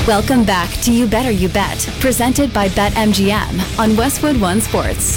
Welcome back to You Better You Bet, presented by BetMGM on Westwood One Sports.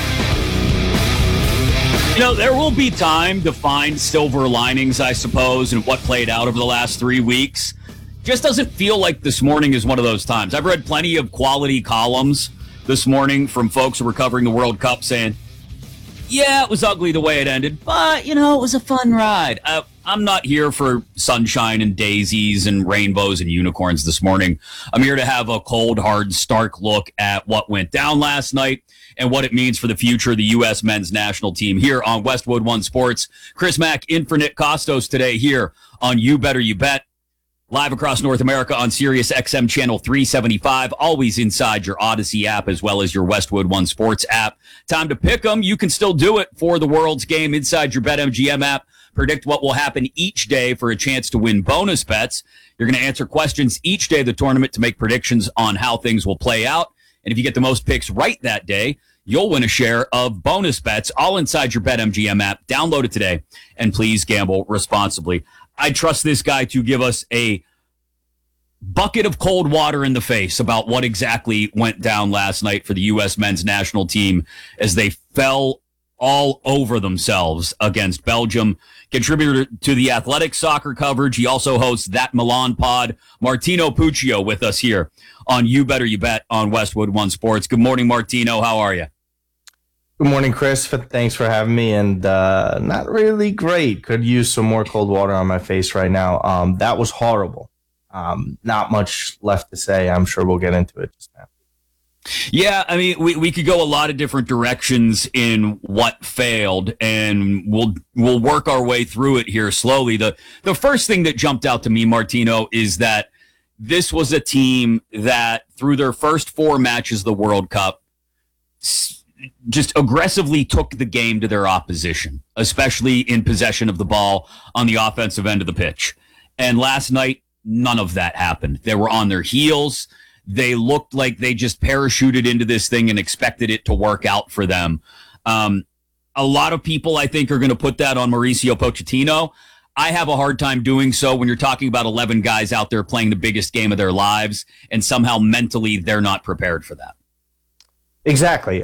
You know, there will be time to find silver linings, I suppose, in what played out over the last 3 weeks. Just doesn't feel like this morning is one of those times. I've read plenty of quality columns this morning from folks who were covering the World Cup saying, yeah, it was ugly the way it ended, but, you know, it was a fun ride. I'm not here for sunshine and daisies and rainbows and unicorns this morning. I'm here to have a cold, hard, stark look at what went down last night and what it means for the future of the U.S. men's national team here on Westwood One Sports. Chris Mack in for Nick Costos today here on You Better You Bet. Live across North America on Sirius XM Channel 375, always inside your Odyssey app as well as your Westwood One Sports app. Time to pick them. You can still do it for the world's game inside your BetMGM app. Predict what will happen each day for a chance to win bonus bets. You're going to answer questions each day of the tournament to make predictions on how things will play out. And if you get the most picks right that day, you'll win a share of bonus bets all inside your BetMGM app. Download it today, and please gamble responsibly. I trust this guy to give us a bucket of cold water in the face about what exactly went down last night for the U.S. men's national team as they fell all over themselves against Belgium. Contributor to the Athletic soccer coverage. He also hosts That Milan Pod. Martino Puccio with us here on You Better You Bet on Westwood One Sports. Good morning, Martino. How are you? Good morning, Chris. Thanks for having me. And not really great. Could use some more cold water on my face right now. That was horrible. Not much left to say. I'm sure we'll get into it just now. Yeah, I mean, we could go a lot of different directions in what failed, and we'll work our way through it here slowly. The first thing that jumped out to me, Martino, is that this was a team that through their first 4 matches of the World Cup just aggressively took the game to their opposition, especially in possession of the ball on the offensive end of the pitch. And last night, none of that happened. They were on their heels. They looked like they just parachuted into this thing and expected it to work out for them. A lot of people, I think, are going to put that on Mauricio Pochettino. I have a hard time doing so when you're talking about 11 guys out there playing the biggest game of their lives, and somehow mentally they're not prepared for that. Exactly.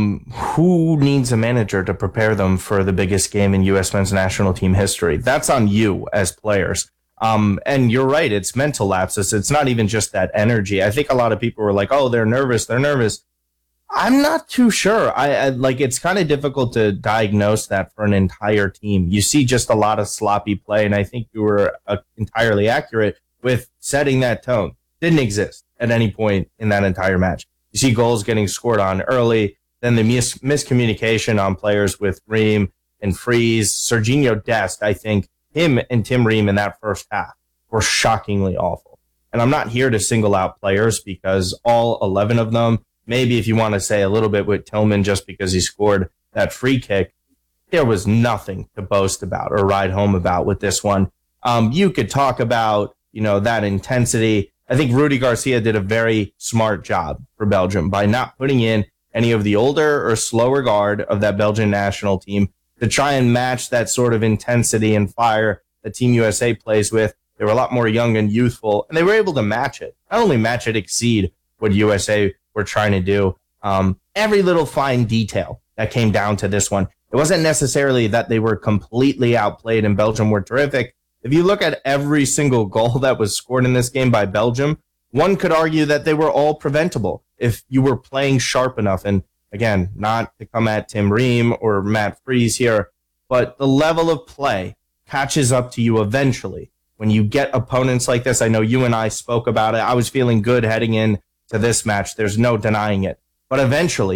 Who needs a manager to prepare them for the biggest game in U.S. men's national team history? That's on you as players. And you're right. It's mental lapses. It's not even just that energy. I think a lot of people were like, oh, they're nervous. They're nervous. I'm not too sure. I like, it's kind of difficult to diagnose that for an entire team. You see just a lot of sloppy play. And I think you were entirely accurate with setting that tone. Didn't exist at any point in that entire match. You see goals getting scored on early, then the miscommunication on players with Ream and Freeze. Serginho Dest, I think him and Tim Ream in that first half were shockingly awful. And I'm not here to single out players because all 11 of them, maybe if you want to say a little bit with Tillman just because he scored that free kick, there was nothing to boast about or ride home about with this one. You could talk about, that intensity. I think Rudy Garcia did a very smart job for Belgium by not putting in any of the older or slower guard of that Belgian national team to try and match that sort of intensity and fire that Team USA plays with. They were a lot more young and youthful, and they were able to match it. Not only match it, exceed what USA were trying to do. Every little fine detail that came down to this one. It wasn't necessarily that they were completely outplayed and Belgium were terrific. If you look at every single goal that was scored in this game by Belgium, one could argue that they were all preventable if you were playing sharp enough. And again, not to come at Tim Ream or Matt Freeze here, but the level of play catches up to you eventually. When you get opponents like this, I know you and I spoke about it. I was feeling good heading in to this match. There's no denying it. But eventually,